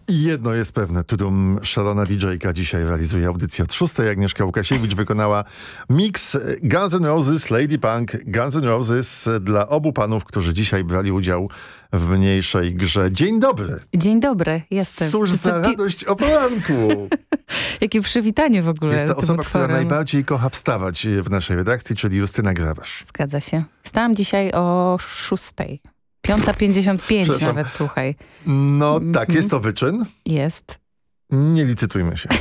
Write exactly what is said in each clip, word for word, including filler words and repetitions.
I jedno jest pewne, tudum, szalona didżejka dzisiaj realizuje audycję od szóstej. Agnieszka Łukasiewicz wykonała miks Guns N' Roses, Lady Punk, Guns N' Roses dla obu panów, którzy dzisiaj brali udział w mniejszej grze. Dzień dobry. Dzień dobry, jestem. Cóż za radość o poranku. Jakie przywitanie w ogóle. Jest to osoba, utworem. która najbardziej kocha wstawać w naszej redakcji, czyli Justyna Grabasz. Zgadza się. Wstałam dzisiaj o szóstej. Piąta pięćdziesiąt pięć nawet, słuchaj. No tak, Mhm. jest to wyczyn. Jest. Nie licytujmy się.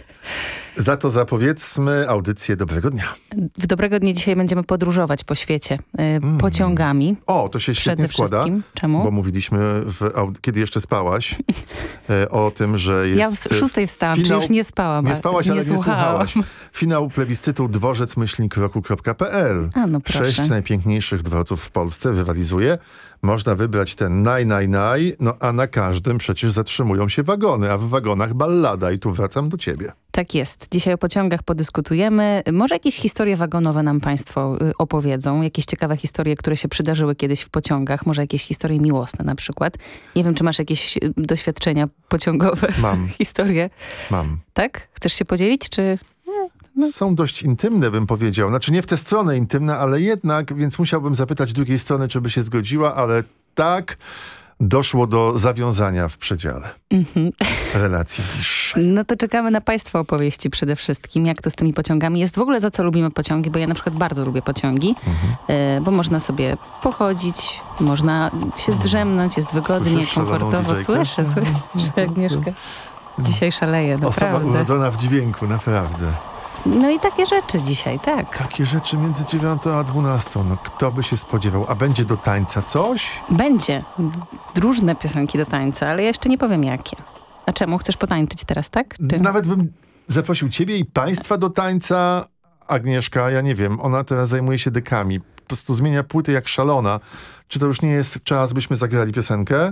Za to zapowiedzmy audycję Dobrego Dnia. W Dobrego Dnia dzisiaj będziemy podróżować po świecie y, Mm. pociągami. O, to się świetnie Przede składa. wszystkim. Czemu? Bo mówiliśmy, w, aud- kiedy jeszcze spałaś, e, o tym, że jest... Ja o szóstej wstałam, finał, czy już nie spałam. Nie spałaś, ale nie słuchałam. słuchałaś. Finał plebiscytu dworzec myślnik roku kropka p l. A, no proszę. Sześć najpiękniejszych dworców w Polsce rywalizuje. Można wybrać ten naj, naj, naj, no a na każdym przecież zatrzymują się wagony, a w wagonach ballada. I tu wracam do ciebie. Tak jest. Dzisiaj o pociągach podyskutujemy. Może jakieś historie wagonowe nam państwo y, opowiedzą. Jakieś ciekawe historie, które się przydarzyły kiedyś w pociągach. Może jakieś historie miłosne na przykład. Nie wiem, czy masz jakieś y, doświadczenia pociągowe. Mam. Historie. Mam. Tak? Chcesz się podzielić, czy... No. Są dość intymne, bym powiedział. Znaczy nie w tę stronę intymne, ale jednak, więc musiałbym zapytać drugiej strony, czy by się zgodziła, ale tak doszło do zawiązania w przedziale Mhm. relacji bliższej. No to czekamy na państwa opowieści przede wszystkim, jak to z tymi pociągami jest. W ogóle za co lubimy pociągi, bo ja na przykład bardzo lubię pociągi, Mhm. y, bo można sobie pochodzić, można się zdrzemnąć, jest wygodnie, Słyszysz szaloną komfortowo. didżejkę? Słyszę, słyszę, Agnieszka. Dzisiaj szaleje, Osoba naprawdę. urodzona w dźwięku, naprawdę. No i takie rzeczy dzisiaj, tak. Takie rzeczy między dziewiątą a dwunastą. No kto by się spodziewał? A będzie do tańca coś? Będzie. Różne piosenki do tańca, ale ja jeszcze nie powiem jakie. A czemu? Chcesz potańczyć teraz, tak? Czy... Nawet bym zaprosił ciebie i państwa do tańca. Agnieszka, ja nie wiem, ona teraz zajmuje się dekami. Po prostu zmienia płyty jak szalona. Czy to już nie jest czas, byśmy zagrali piosenkę?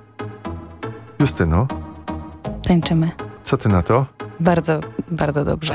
Justyno, Tańczymy. co ty na to? Bardzo, bardzo dobrze.